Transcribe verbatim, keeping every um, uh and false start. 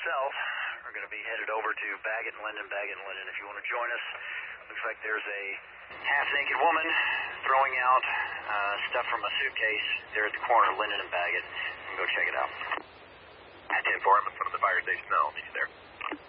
myself are going to be headed over to Baggett and Linden, Baggett and Linden. If you want to join us, looks like there's a half-naked woman throwing out uh, stuff from a suitcase there at the corner of Linden and Baggett. You can go check it out. ten four, I'm in front of the fire station now. I'll meet you there.